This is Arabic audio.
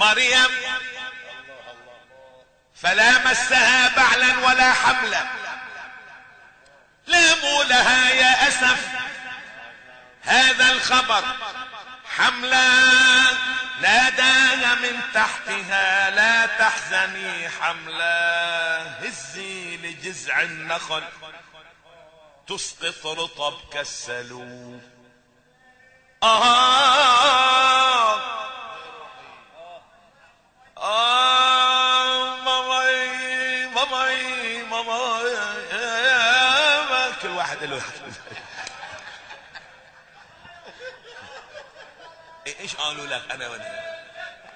مريم فلا مسها بعلا ولا حملا، لاموا لها يا أسف هذا الخبر حملا، ناداها من تحتها لا تحزني حملا، هزي لجذع النخل تسقط رطب كالسلوف. ماما كل واحد له ايش قالوا لك؟ انا